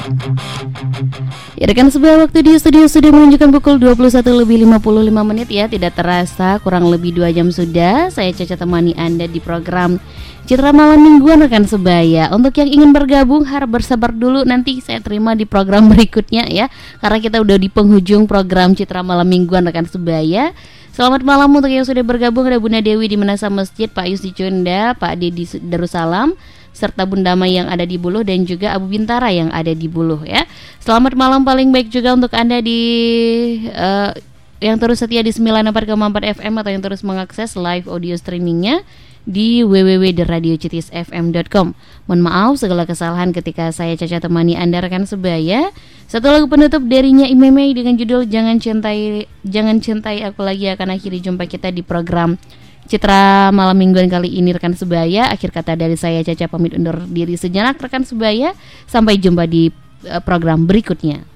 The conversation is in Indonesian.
Ya rekan sebelah, waktu di studio sudah menunjukkan pukul 21 lebih 55 menit ya. Tidak terasa kurang lebih 2 jam sudah saya Caca temani Anda di program Citra Malam Mingguan rekan sebaya. Untuk yang ingin bergabung harap bersabar dulu, nanti saya terima di program berikutnya ya. Karena kita udah di penghujung program Citra Malam Mingguan rekan sebaya. Selamat malam untuk yang sudah bergabung. Ada Bunda Dewi di Menasa Masjid, Pak Yus di Cunda, Pak Ade di Darussalam, serta Bunda Mai yang ada di Buluh dan juga Abu Bintara yang ada di Buluh ya. Selamat malam paling baik juga untuk Anda di yang terus setia di 94,4 FM atau yang terus mengakses live audio streamingnya di www.radiocetisfm.com. Mohon maaf segala kesalahan ketika saya Caca temani Anda rekan sebaya. Satu lagu penutup darinya Imemei dengan judul Jangan Cintai Aku Lagi akan akhiri jumpa kita di program Citra Malam Mingguan kali ini rekan sebaya. Akhir kata dari saya Caca pamit undur diri sejenak rekan sebaya. Sampai jumpa di program berikutnya.